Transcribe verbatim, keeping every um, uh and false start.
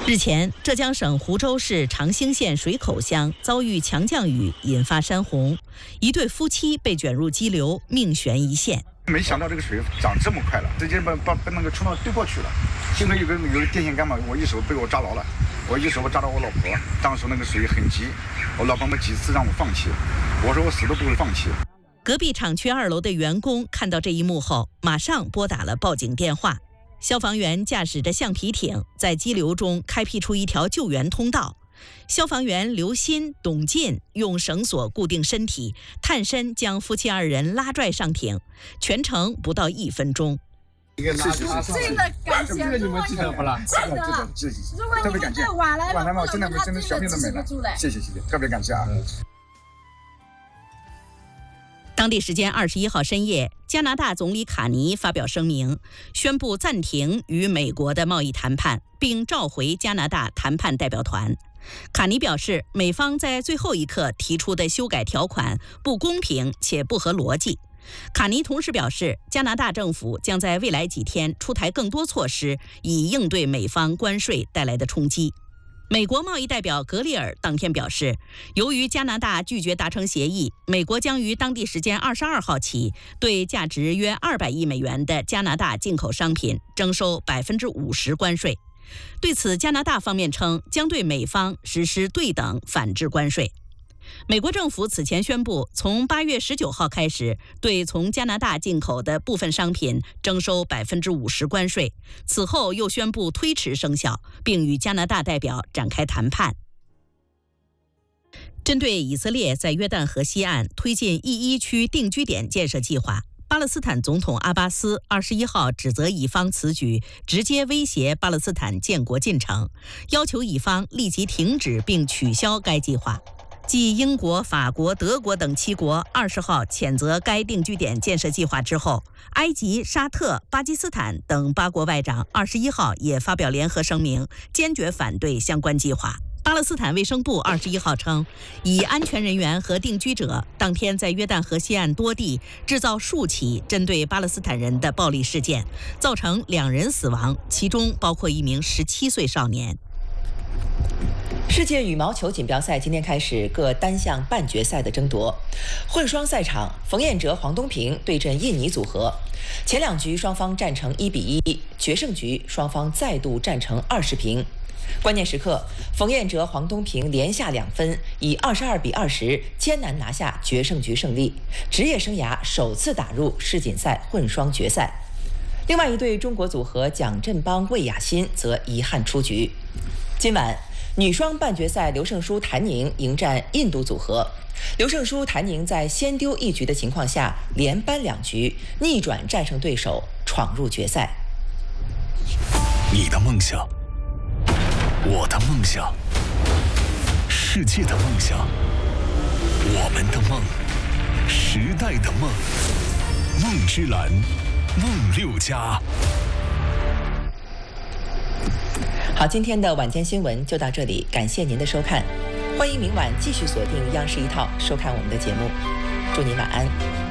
日前，浙江省湖州市长兴县水口乡遭遇强降雨，引发山洪，一对夫妻被卷入激流，命悬一线。 没想到这个水涨这么快了，直接把把把那个冲到对过去了。幸亏有个有个电线杆嘛，我一手被我扎牢了，我一手扎到我老婆。当时那个水很急，我老婆们几次让我放弃，我说我死都不会放弃。 隔壁厂区二楼的员工看到这一幕后，马上拨打了报警电话。消防员驾驶着橡皮艇在激流中开辟出一条救援通道，消防员刘鑫、董进用绳索固定身体，探身将夫妻二人拉拽上艇，全程不到一分钟。 真的感谢，这个你们记得不啦？ 记得，记得，记得， 如果你们再晚来了， 晚来嘛，真的真的小命都没了。谢谢谢谢，特别感谢啊。 当地时间二十一号深夜，加拿大总理卡尼发表声明，宣布暂停与美国的贸易谈判，并召回加拿大谈判代表团。卡尼表示，美方在最后一刻提出的修改条款不公平且不合逻辑。卡尼同时表示，加拿大政府将在未来几天出台更多措施，以应对美方关税带来的冲击。美国贸易代表格里尔当天表示，由于加拿大拒绝达成协议，美国将于当地时间二十二号起对价值约二百亿美元的加拿大进口商品征收百分之五十关税。对此，加拿大方面称将对美方实施对等反制关税。美国政府此前宣布，从八月十九号开始，对从加拿大进口的部分商品征收百分之五十关税。此后又宣布推迟生效，并与加拿大代表展开谈判。针对以色列在约旦河西岸推进一一区定居点建设计划，巴勒斯坦总统阿巴斯二十一号指责以方此举直接威胁巴勒斯坦建国进程，要求以方立即停止并取消该计划。继英国、法国、德国等七国二十号谴责该定居点建设计划之后，埃及、沙特、巴基斯坦等八国外长二十一号也发表联合声明，坚决反对相关计划。巴勒斯坦卫生部二十一号称，以安全人员和定居者当天在约旦河西岸多地制造数起针对巴勒斯坦人的暴力事件，造成两人死亡，其中包括一名十七岁少年。 世界羽毛球锦标赛今天开始各单项半决赛的争夺。混双赛场，冯彦哲、黄东萍对阵印尼组合，前两局双方战成一比一，决胜局双方再度战成二十平。关键时刻，冯彦哲、黄东萍连下两分，以二十二比二十艰难拿下决胜局胜利，职业生涯首次打入世锦赛混双决赛。另外一对中国组合蒋振邦、魏雅欣则遗憾出局。今晚女双半决赛，刘胜书、谭宁迎战印度组合。刘胜书、谭宁在先丢一局的情况下，连扳两局，逆转战胜对手，闯入决赛。 你的梦想，我的梦想，世界的梦想，我们的梦，时代的梦，梦之蓝，梦六家。 好，今天的晚间新闻就到这里，感谢您的收看，欢迎明晚继续锁定央视一套收看我们的节目，祝您晚安。